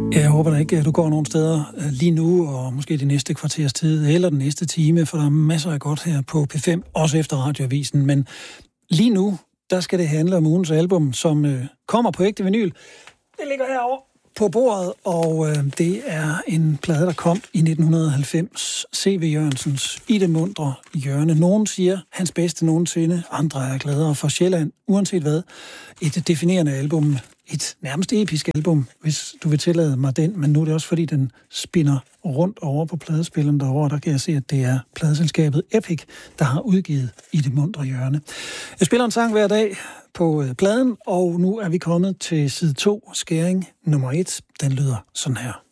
Jeg håber da ikke, at du går nogen steder lige nu, og måske det næste kvarters tid, eller den næste time, for der er masser af godt her på P5, også efter radioavisen. Men lige nu, der skal det handle om ugens album, som kommer på ægte vinyl. Det ligger herovre på bordet, og det er en plade, der kom i 1990. C.V. Jørgensens I det muntre hjørne. Nogen siger, hans bedste nogensinde. Andre er gladere for Sjælland. Uanset hvad. Et definerende album. Et nærmest episk album, hvis du vil tillade mig den. Men nu er det også, fordi den spinner rundt over på pladespilleren derovre. Der kan jeg se, at det er pladeselskabet Epic, der har udgivet I det muntre hjørne. Jeg spiller en sang hver dag på pladen, og nu er vi kommet til side 2, skæring nummer 1. Den lyder sådan her.